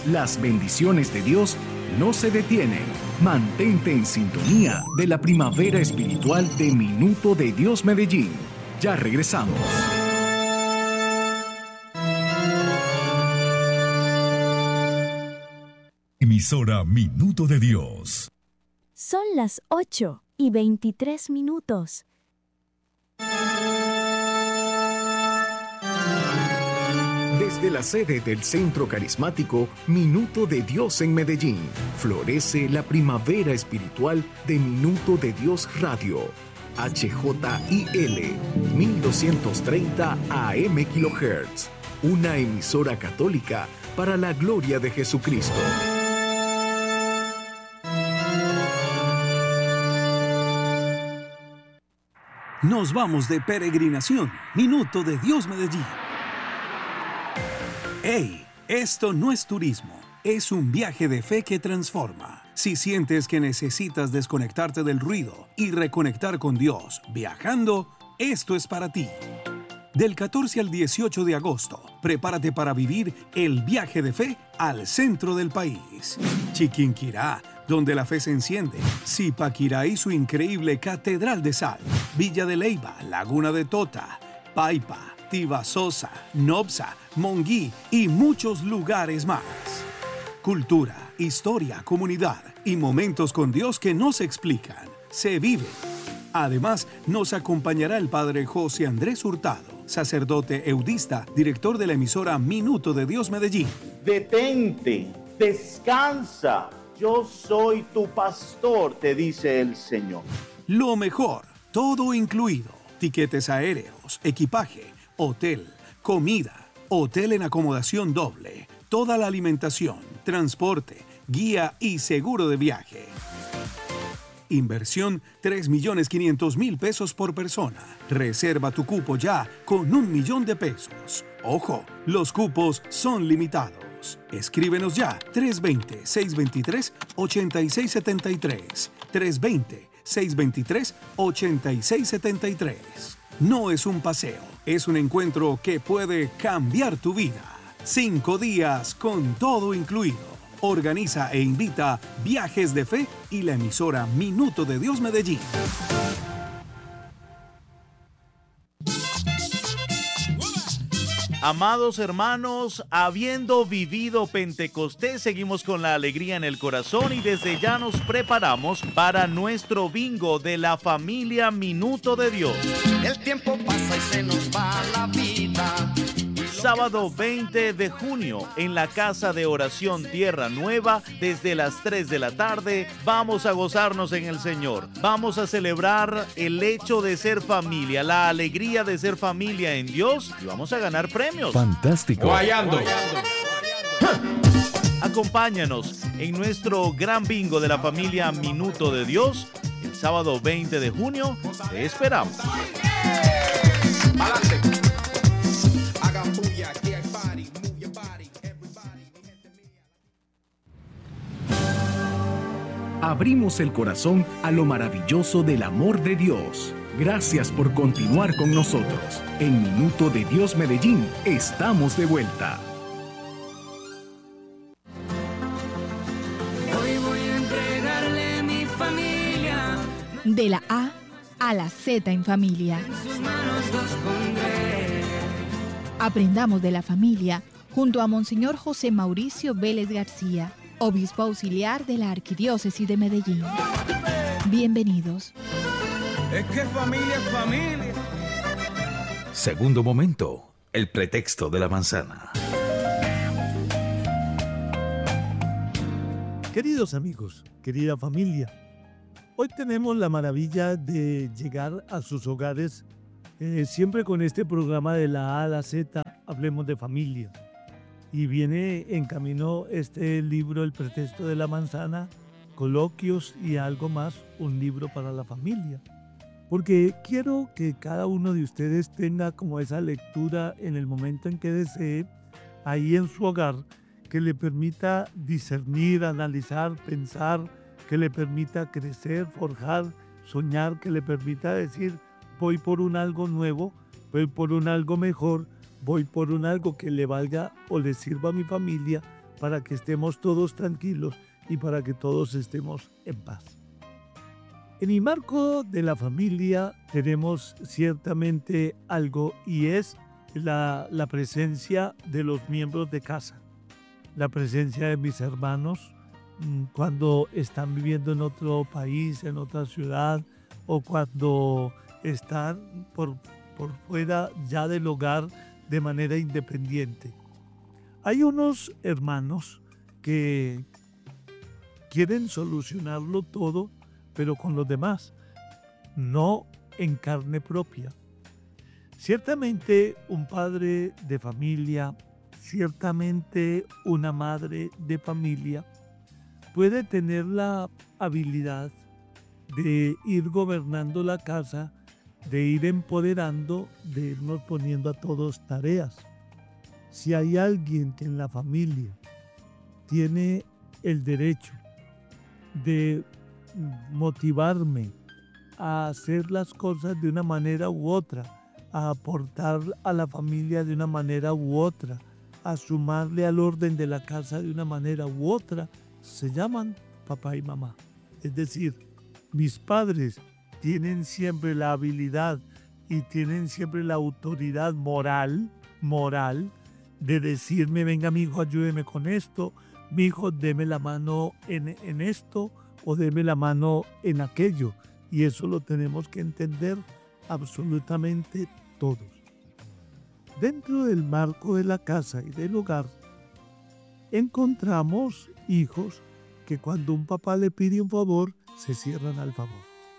Las bendiciones de Dios no se detienen. Mantente en sintonía de la primavera espiritual de Minuto de Dios Medellín. Ya regresamos. Emisora Minuto de Dios. Son las 8:23. Desde la sede del Centro Carismático Minuto de Dios en Medellín, florece la primavera espiritual de Minuto de Dios Radio. HJIL 1230 AM kHz. Una emisora católica para la gloria de Jesucristo. Nos vamos de peregrinación. Minuto de Dios Medellín. ¡Hey! Esto no es turismo. Es un viaje de fe que transforma. Si sientes que necesitas desconectarte del ruido y reconectar con Dios viajando, esto es para ti. Del 14 al 18 de agosto, prepárate para vivir el viaje de fe al centro del país. Chiquinquirá, donde la fe se enciende. Zipaquirá y su increíble Catedral de Sal. Villa de Leyva, Laguna de Tota, Paipa, Tibasosa, Nopsa, Monguí y muchos lugares más. Cultura, historia, comunidad y momentos con Dios que no se explican, se viven. Además, nos acompañará el padre José Andrés Hurtado, sacerdote eudista, director de la emisora Minuto de Dios Medellín. Detente, descansa, yo soy tu pastor, te dice el Señor. Lo mejor, todo incluido, tiquetes aéreos, equipaje, hotel, comida, hotel en acomodación doble, toda la alimentación, transporte, guía y seguro de viaje. Inversión 3.500.000 pesos por persona. Reserva tu cupo ya con 1.000.000 de pesos. Ojo, los cupos son limitados. Escríbenos ya 320-623-8673. 320-623-8673. No es un paseo, es un encuentro que puede cambiar tu vida. 5 días con todo incluido. Organiza e invita Viajes de Fe y la emisora Minuto de Dios Medellín. Amados hermanos, habiendo vivido Pentecostés, seguimos con la alegría en el corazón y desde ya nos preparamos para nuestro bingo de la familia Minuto de Dios. El tiempo pasa y se nos va la vida. Sábado 20 de junio, en la Casa de Oración Tierra Nueva, desde las 3 de la tarde, vamos a gozarnos en el Señor. Vamos a celebrar el hecho de ser familia, la alegría de ser familia en Dios y vamos a ganar premios. Fantástico. Guayando. Acompáñanos en nuestro gran bingo de la familia Minuto de Dios. El sábado 20 de junio, te esperamos. ¡Adelante! Abrimos el corazón a lo maravilloso del amor de Dios. Gracias por continuar con nosotros. En Minuto de Dios Medellín, estamos de vuelta. Hoy voy a entregarle mi familia. De la A a la Z en familia. En sus manos los pondré. Aprendamos de la familia junto a Monseñor José Mauricio Vélez García, obispo auxiliar de la Arquidiócesis de Medellín. Bienvenidos. Es que familia es familia. Segundo momento, el pretexto de la manzana. Queridos amigos, querida familia, hoy tenemos la maravilla de llegar a sus hogares siempre con este programa de la A a la Z, Hablemos de Familia. Y viene en camino este libro, El pretexto de la manzana, coloquios y algo más, un libro para la familia. Porque quiero que cada uno de ustedes tenga como esa lectura en el momento en que desee, ahí en su hogar, que le permita discernir, analizar, pensar, que le permita crecer, forjar, soñar, que le permita decir, voy por un algo nuevo, voy por un algo mejor, voy por un algo que le valga o le sirva a mi familia para que estemos todos tranquilos y para que todos estemos en paz. En el marco de la familia tenemos ciertamente algo y es la presencia de los miembros de casa, la presencia de mis hermanos cuando están viviendo en otro país, en otra ciudad o cuando están por fuera ya del hogar de manera independiente. Hay unos hermanos que quieren solucionarlo todo, pero con los demás, no en carne propia. Ciertamente un padre de familia, ciertamente una madre de familia puede tener la habilidad de ir gobernando la casa, de ir empoderando, de irnos poniendo a todos tareas. Si hay alguien que en la familia tiene el derecho de motivarme a hacer las cosas de una manera u otra, a aportar a la familia de una manera u otra, a sumarle al orden de la casa de una manera u otra, se llaman papá y mamá. Es decir, mis padres tienen siempre la habilidad y tienen siempre la autoridad moral de decirme, venga mi hijo, ayúdeme con esto, mi hijo, deme la mano en esto o deme la mano en aquello. Y eso lo tenemos que entender absolutamente todos. Dentro del marco de la casa y del hogar, encontramos hijos que cuando un papá le pide un favor, se cierran al favor.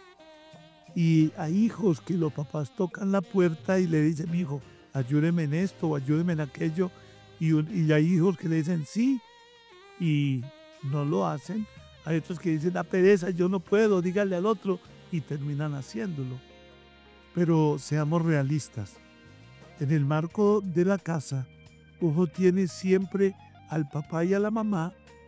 Y hay hijos que los papás tocan la puerta y le dicen, mi hijo, ayúdeme en esto o ayúdeme en aquello. Y hay hijos que le dicen sí y no lo hacen. Hay otros que dicen, la pereza, yo no puedo, dígale al otro, y terminan haciéndolo. Pero seamos realistas. En el marco de la casa, uno tiene siempre al papá y a la mamá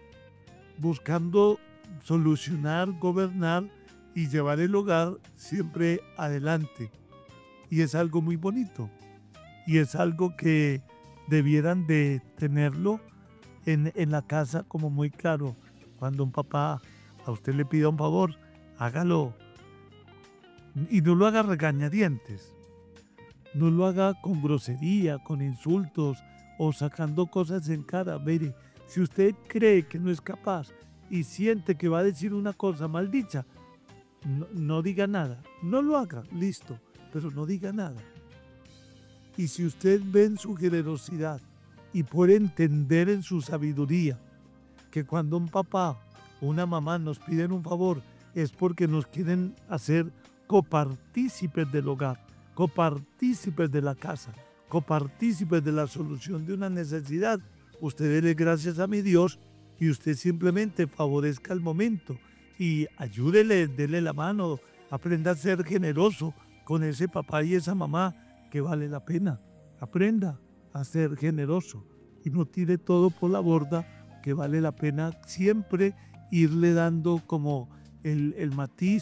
buscando solucionar, gobernar y llevar el hogar siempre adelante. Y es algo muy bonito. Y es algo que debieran de tenerlo en la casa como muy claro. Cuando un papá a usted le pida un favor, hágalo. Y no lo haga regañadientes. No lo haga con grosería, con insultos o sacando cosas en cara. Mire, si usted cree que no es capaz y siente que va a decir una cosa mal dicha, no diga nada. No lo haga, listo, pero no diga nada. Y si usted ve en su generosidad y puede entender en su sabiduría que cuando un papá o una mamá nos piden un favor es porque nos quieren hacer copartícipes del hogar, copartícipes de la casa, copartícipes de la solución de una necesidad, usted dele gracias a mi Dios y usted simplemente favorezca el momento y ayúdele, dele la mano, aprenda a ser generoso con ese papá y esa mamá que vale la pena. Aprenda a ser generoso y no tire todo por la borda, que vale la pena siempre irle dando como el matiz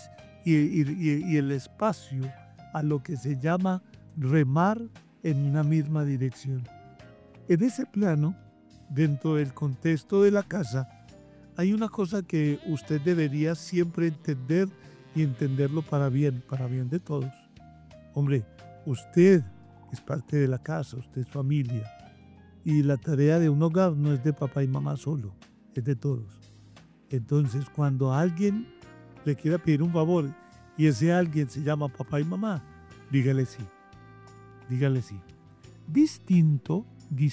y el espacio a lo que se llama remar en una misma dirección. En ese plano, dentro del contexto de la casa, hay una cosa que usted debería siempre entender y entenderlo para bien de todos. Hombre, usted es parte de la casa, usted es familia. Y la tarea de un hogar no es de papá y mamá solo, es de todos. Entonces, cuando alguien le quiera pedir un favor y ese alguien se llama papá y mamá, dígale sí. Dígale sí. Distinto,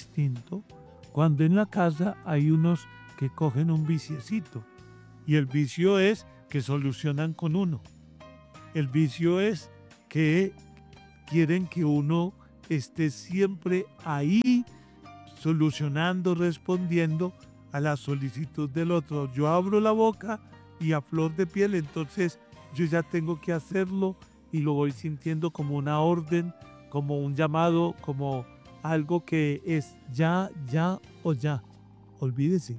cuando en la casa hay unos que cogen un viciecito. Y el vicio es que solucionan con uno. El vicio es que quieren que uno esté siempre ahí solucionando, respondiendo a la solicitud del otro. Yo abro la boca y a flor de piel, entonces yo ya tengo que hacerlo y lo voy sintiendo como una orden, como un llamado, como algo que es ya o ya. Olvídese.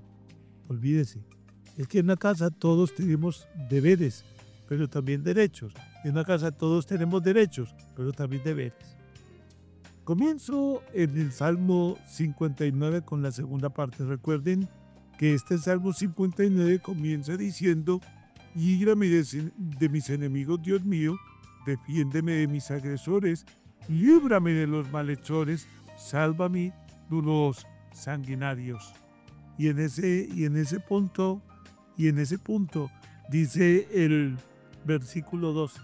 Es que en una casa todos tenemos deberes, pero también derechos. En una casa todos tenemos derechos, pero también deberes. Comienzo en el Salmo 59 con la segunda parte. Recuerden porque este Salmo 59 comienza diciendo: líbrame de mis enemigos, Dios mío, defiéndeme de mis agresores, líbrame de los malhechores, sálvame de los sanguinarios. Y en ese punto dice el versículo 12: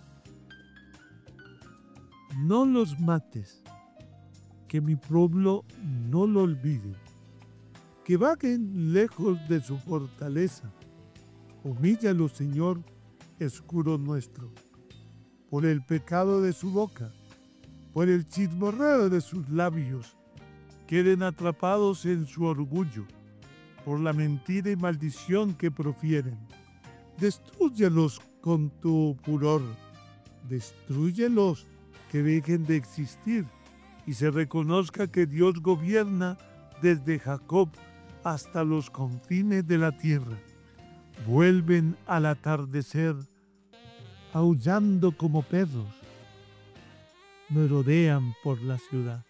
no los mates, que mi pueblo no lo olvide, que vaguen lejos de su fortaleza. Humíllalo, Señor, escudo nuestro, por el pecado de su boca, por el chismorreo de sus labios. Queden atrapados en su orgullo, por la mentira y maldición que profieren. Destrúyelos con tu furor, destrúyelos, que dejen de existir, y se reconozca que Dios gobierna desde Jacob hasta los confines de la tierra. Vuelven al atardecer, aullando como perros, merodean por la ciudad.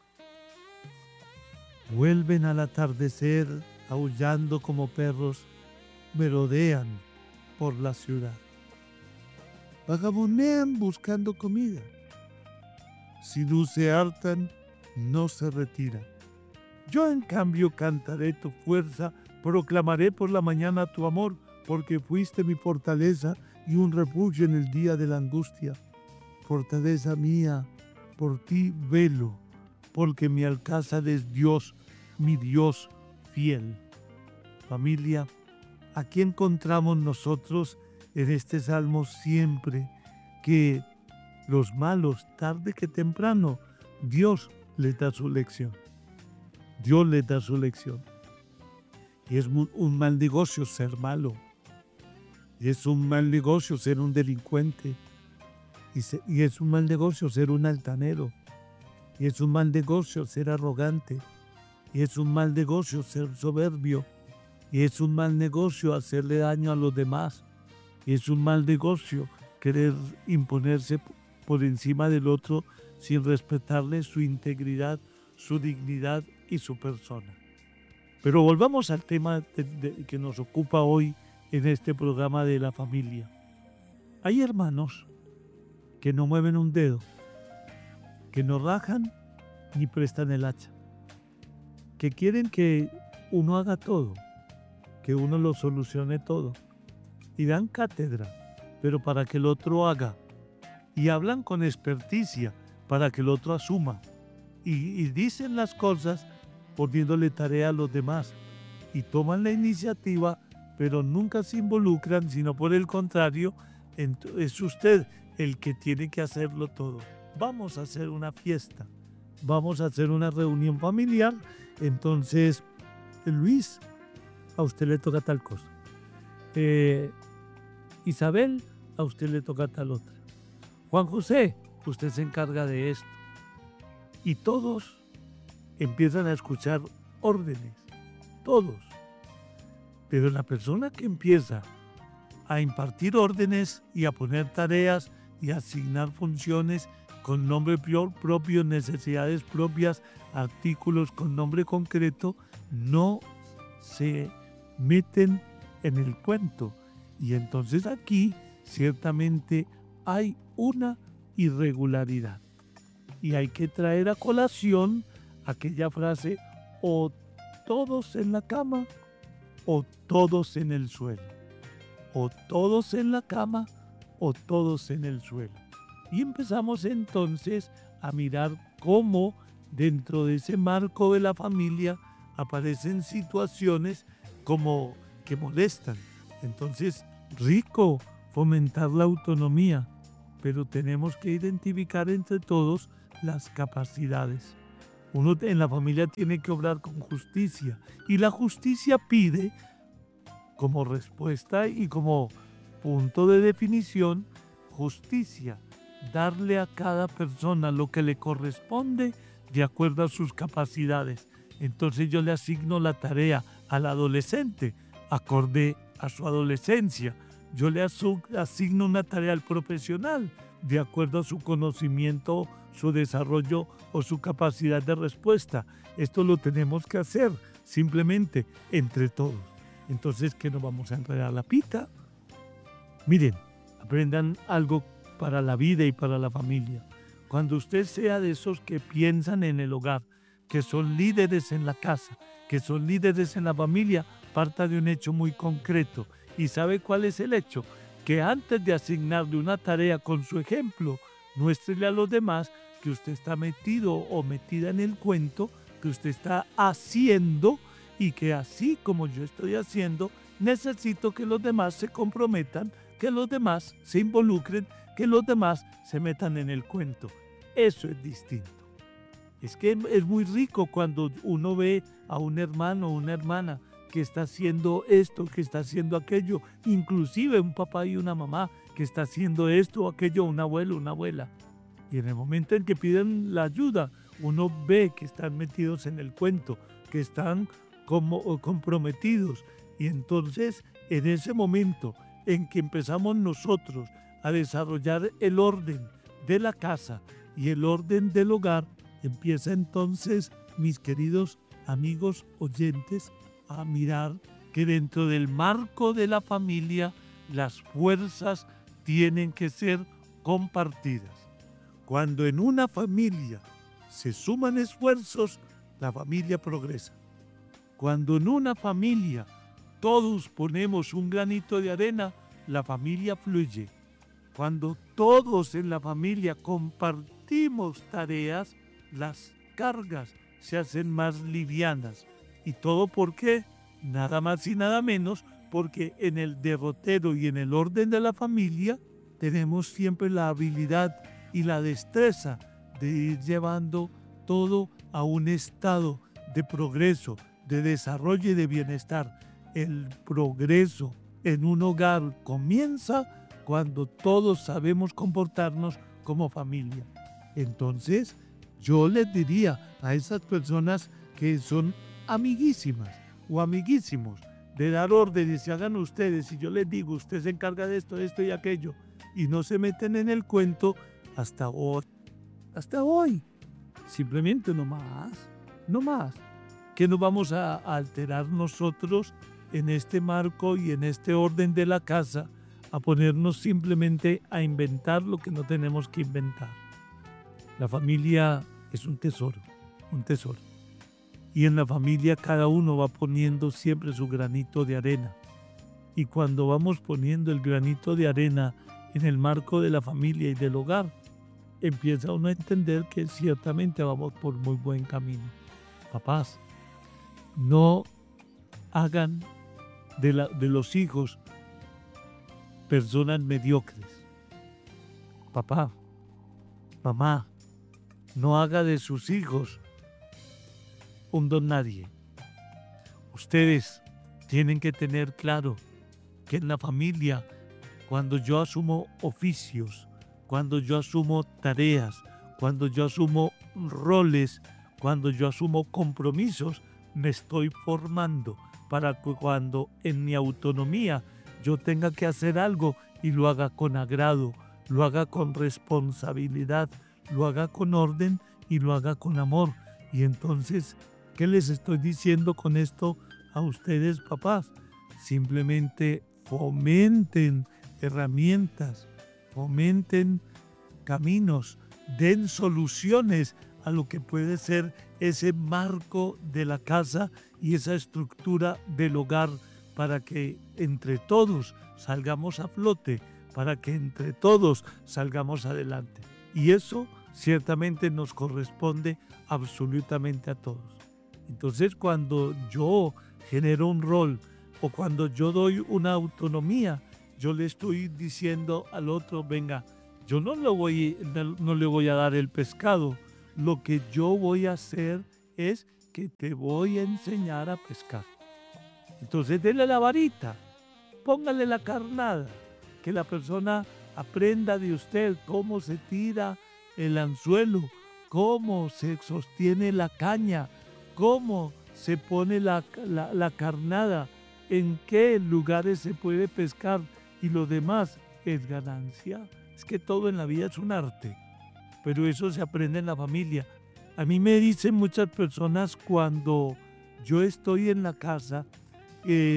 Vuelven al atardecer, aullando como perros, merodean por la ciudad. Vagabundean buscando comida. Si no se hartan, no se retiran. Yo en cambio cantaré tu fuerza, proclamaré por la mañana tu amor, porque fuiste mi fortaleza y un refugio en el día de la angustia. Fortaleza mía, por ti velo, porque mi alcázar es Dios, mi Dios fiel. Familia, aquí encontramos nosotros en este salmo siempre que los malos, tarde que temprano, Dios les da su lección. Dios les da su lección. Y es un mal negocio ser malo. Y es un mal negocio ser un delincuente. Y es un mal negocio ser un altanero. Y es un mal negocio ser arrogante. Y es un mal negocio ser soberbio. Y es un mal negocio hacerle daño a los demás. Y es un mal negocio querer imponerse por encima del otro sin respetarle su integridad, su dignidad y su persona. Pero volvamos al tema que nos ocupa hoy en este programa de la familia. Hay hermanos que no mueven un dedo, que no rajan ni prestan el hacha, que quieren que uno haga todo, que uno lo solucione todo, y dan cátedra, pero para que el otro haga, y hablan con experticia para que el otro asuma, y dicen las cosas poniéndole tarea a los demás, y toman la iniciativa, pero nunca se involucran, sino por el contrario, es usted el que tiene que hacerlo todo. Vamos a hacer una fiesta, vamos a hacer una reunión familiar, entonces, Luis, a usted le toca tal cosa. Isabel, a usted le toca tal otra. Juan José, usted se encarga de esto. Y todos empiezan a escuchar órdenes, todos. Pero la persona que empieza a impartir órdenes y a poner tareas y a asignar funciones con nombre propio, necesidades propias, artículos con nombre concreto, no se meten en el cuento. Y entonces aquí ciertamente hay una irregularidad. Y hay que traer a colación aquella frase: o todos en la cama o todos en el suelo. O todos en la cama o todos en el suelo. Y empezamos entonces a mirar cómo dentro de ese marco de la familia aparecen situaciones como que molestan. Entonces, rico fomentar la autonomía, pero tenemos que identificar entre todos las capacidades. Uno en la familia tiene que obrar con justicia, y la justicia pide, como respuesta y como punto de definición, justicia, darle a cada persona lo que le corresponde de acuerdo a sus capacidades. Entonces yo le asigno la tarea al adolescente acorde a su adolescencia. Yo le asigno una tarea al profesional de acuerdo a su conocimiento, su desarrollo o su capacidad de respuesta. Esto lo tenemos que hacer simplemente entre todos. Entonces, ¿qué nos vamos a enredar la pita? Miren, aprendan algo para la vida y para la familia. Cuando usted sea de esos que piensan en el hogar, que son líderes en la casa, que son líderes en la familia, parta de un hecho muy concreto. ¿Y sabe cuál es el hecho? Que antes de asignarle una tarea con su ejemplo, muéstrele a los demás que usted está metido o metida en el cuento, que usted está haciendo y que así como yo estoy haciendo, necesito que los demás se comprometan, que los demás se involucren, que los demás se metan en el cuento. Eso es distinto. Es que es muy rico cuando uno ve a un hermano o una hermana que está haciendo esto, que está haciendo aquello, inclusive un papá y una mamá que está haciendo esto o aquello, un abuelo, una abuela. Y en el momento en que piden la ayuda, uno ve que están metidos en el cuento, que están como comprometidos. Y entonces, en ese momento en que empezamos nosotros a desarrollar el orden de la casa y el orden del hogar, empieza entonces, mis queridos amigos oyentes, a mirar que dentro del marco de la familia las fuerzas tienen que ser compartidas. Cuando en una familia se suman esfuerzos, la familia progresa. Cuando en una familia todos ponemos un granito de arena, la familia fluye. Cuando todos en la familia compartimos tareas, las cargas se hacen más livianas. ¿Y todo por qué? Nada más y nada menos porque en el derrotero y en el orden de la familia tenemos siempre la habilidad y la destreza de ir llevando todo a un estado de progreso, de desarrollo y de bienestar. El progreso en un hogar comienza cuando todos sabemos comportarnos como familia. Entonces, yo les diría a esas personas que son amiguísimas o amiguísimos de dar órdenes y hagan ustedes, y yo les digo, usted se encarga de esto, esto y aquello, y no se meten en el cuento hasta hoy. Simplemente no más. Que nos vamos a alterar nosotros en este marco y en este orden de la casa, a ponernos simplemente a inventar lo que no tenemos que inventar. La familia es un tesoro. Y en la familia cada uno va poniendo siempre su granito de arena. Y cuando vamos poniendo el granito de arena en el marco de la familia y del hogar, empieza uno a entender que ciertamente vamos por muy buen camino. Papás, no hagan de los hijos personas mediocres. Papá, mamá, no haga de sus hijos un don nadie. Ustedes tienen que tener claro que en la familia, cuando yo asumo oficios, cuando yo asumo tareas, cuando yo asumo roles, cuando yo asumo compromisos, me estoy formando para que cuando en mi autonomía yo tenga que hacer algo y lo haga con agrado, lo haga con responsabilidad, lo haga con orden y lo haga con amor. Y entonces, ¿qué les estoy diciendo con esto a ustedes, papás? Simplemente fomenten herramientas, fomenten caminos, den soluciones a lo que puede ser ese marco de la casa y esa estructura del hogar, para que entre todos salgamos a flote, para que entre todos salgamos adelante. Y eso ciertamente nos corresponde absolutamente a todos. Entonces, cuando yo genero un rol o cuando yo doy una autonomía, yo le estoy diciendo al otro, venga, yo no le voy a dar el pescado. Lo que yo voy a hacer es que te voy a enseñar a pescar. Entonces, dele la varita, póngale la carnada, que la persona aprenda de usted cómo se tira el anzuelo, cómo se sostiene la caña, cómo se pone la carnada, en qué lugares se puede pescar, y lo demás es ganancia. Es que todo en la vida es un arte, pero eso se aprende en la familia. A mí me dicen muchas personas cuando yo estoy en la casa,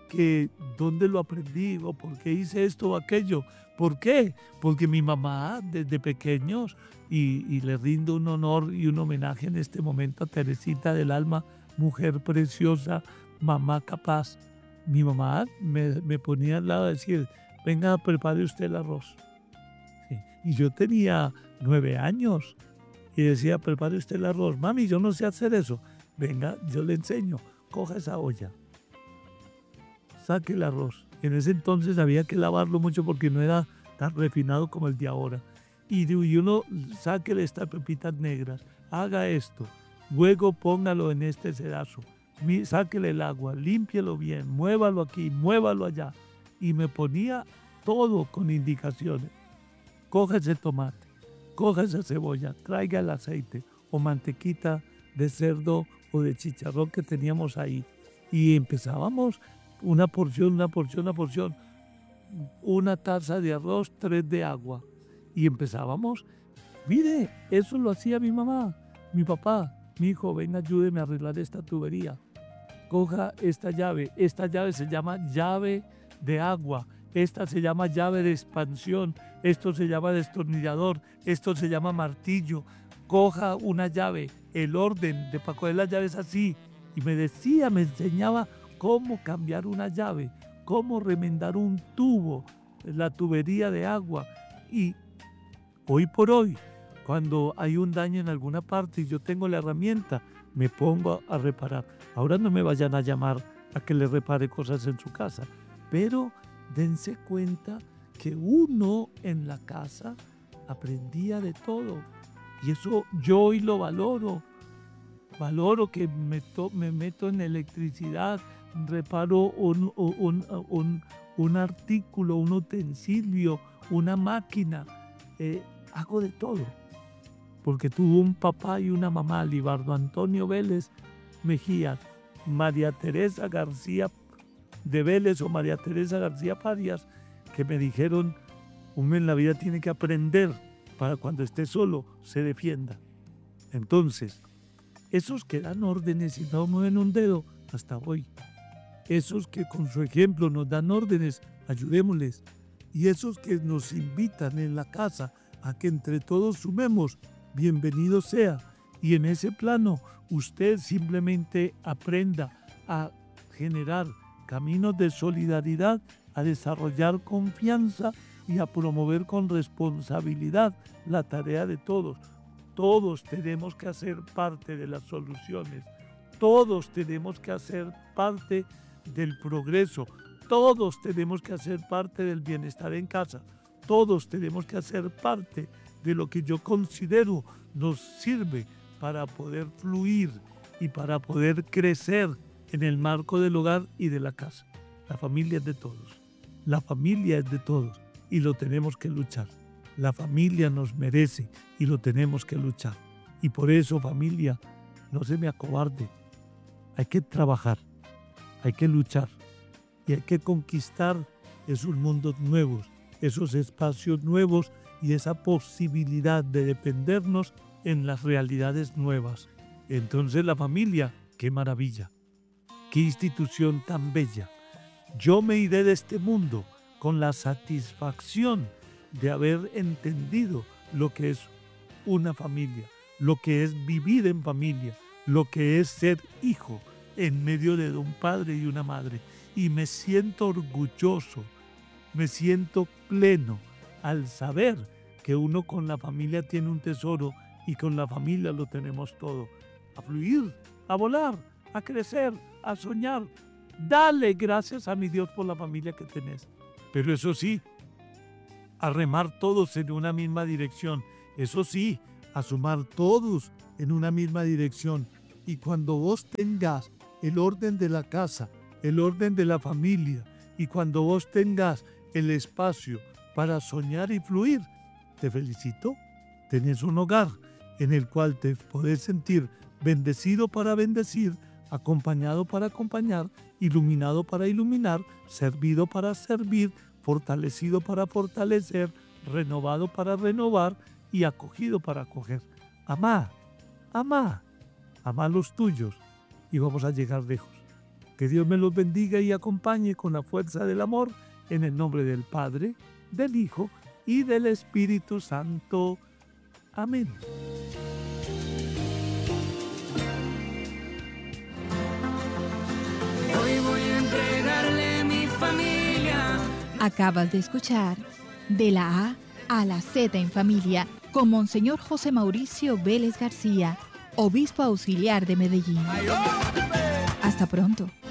que dónde lo aprendí o por qué hice esto o aquello. ¿Por qué? Porque mi mamá desde pequeños, y le rindo un honor y un homenaje en este momento a Teresita del Alma, mujer preciosa, mamá capaz. Mi mamá me ponía al lado a decir, venga, prepare usted el arroz. Sí. Y yo tenía 9 años y decía, prepare usted el arroz. Mami, yo no sé hacer eso. Venga, yo le enseño. Coja esa olla. Saque el arroz. En ese entonces había que lavarlo mucho porque no era tan refinado como el de ahora. Y uno, sáquele estas pepitas negras. Haga esto. Luego póngalo en este sedazo. Sáquele el agua. Límpielo bien. Muévalo aquí. Muévalo allá. Y me ponía todo con indicaciones. Coja ese tomate. Coja esa cebolla. Traiga el aceite o mantequita de cerdo o de chicharrón que teníamos ahí. Y empezábamos una porción. Una taza de arroz, 3 de agua. Y empezábamos. Mire, eso lo hacía mi mamá, mi papá. Mi hijo, ven, ayúdeme a arreglar esta tubería. Coja esta llave. Esta llave se llama llave de agua. Esta se llama llave de expansión. Esto se llama destornillador. Esto se llama martillo. Coja una llave. El orden de para coger las llaves así. Y me enseñaba cómo cambiar una llave, cómo remendar un tubo, la tubería de agua. Y hoy por hoy, cuando hay un daño en alguna parte y yo tengo la herramienta, me pongo a reparar. Ahora no me vayan a llamar a que le repare cosas en su casa, pero dense cuenta que uno en la casa aprendía de todo. Y eso yo hoy lo valoro. Valoro que me meto en electricidad, reparo un artículo, un utensilio, una máquina. Hago de todo. Porque tuve un papá y una mamá, Libardo Antonio Vélez Mejía, María Teresa García de Vélez o María Teresa García Parias, que me dijeron, uno en la vida tiene que aprender para cuando esté solo se defienda. Entonces, esos que dan órdenes y no mueven un dedo, hasta hoy. Esos que con su ejemplo nos dan órdenes, ayudémosles. Y esos que nos invitan en la casa a que entre todos sumemos, bienvenido sea. Y en ese plano, usted simplemente aprenda a generar caminos de solidaridad, a desarrollar confianza y a promover con responsabilidad la tarea de todos. Todos tenemos que hacer parte de las soluciones. Todos tenemos que hacer parte del progreso. Todos tenemos que hacer parte del bienestar en casa. Todos tenemos que hacer parte de lo que yo considero nos sirve para poder fluir y para poder crecer en el marco del hogar y de la casa. La familia es de todos. La familia es de todos y lo tenemos que luchar. La familia nos merece y lo tenemos que luchar. Y por eso, familia, no se me acobarde. Hay que trabajar, hay que luchar y hay que conquistar esos mundos nuevos, esos espacios nuevos y esa posibilidad de dependernos en las realidades nuevas. Entonces la familia, qué maravilla, qué institución tan bella. Yo me iré de este mundo con la satisfacción de haber entendido lo que es una familia, lo que es vivir en familia, lo que es ser hijo en medio de un padre y una madre. Y me siento orgulloso, me siento pleno al saber que uno con la familia tiene un tesoro y con la familia lo tenemos todo. A fluir, a volar, a crecer, a soñar. Dale gracias a mi Dios por la familia que tenés. Pero eso sí, a remar todos en una misma dirección. Eso sí, a sumar todos en una misma dirección. Y cuando vos tengas el orden de la casa, el orden de la familia, y cuando vos tengas el espacio para soñar y fluir, te felicito. Tenés un hogar en el cual te podés sentir bendecido para bendecir, acompañado para acompañar, iluminado para iluminar, servido para servir, fortalecido para fortalecer, renovado para renovar y acogido para acoger. Amá a los tuyos y vamos a llegar lejos. Que Dios me los bendiga y acompañe con la fuerza del amor, en el nombre del Padre, del Hijo y del Espíritu Santo. Amén. Hoy voy a entregarle mi familia. Acabas de escuchar De la A a la Z en Familia con Monseñor José Mauricio Vélez García, obispo auxiliar de Medellín. Hasta pronto.